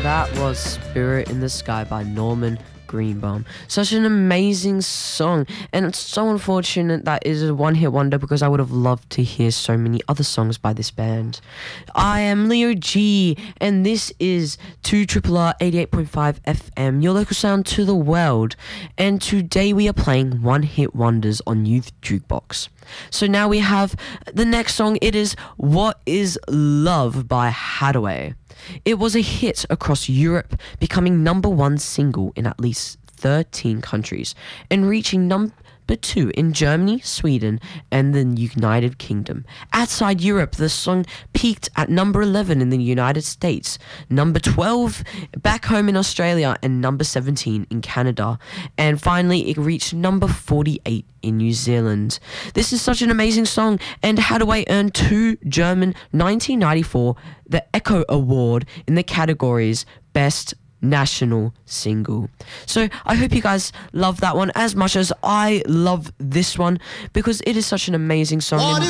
That was Spirit in the Sky by Norman Greenbaum. Such an amazing song, and it's so unfortunate that it is a one-hit wonder because I would have loved to hear so many other songs by this band. I am Leo G, and this is 2RRR 88.5 FM, your local sound to the world, and today we are playing one-hit wonders on Youth Jukebox. So now we have the next song. It is What Is Love by Haddaway. It was a hit across Europe, becoming number one single in at least 13 countries and reaching number 2 in Germany, Sweden, and the United Kingdom. Outside Europe, the song peaked at number 11 in the United States, number 12 back home in Australia, and number 17 in Canada. And finally, it reached number 48 in New Zealand. This is such an amazing song, and Haddaway earned 2 German 1994 the Echo Award in the categories Best National Single. So I hope you guys love that one as much as I love this one because it is such an amazing song.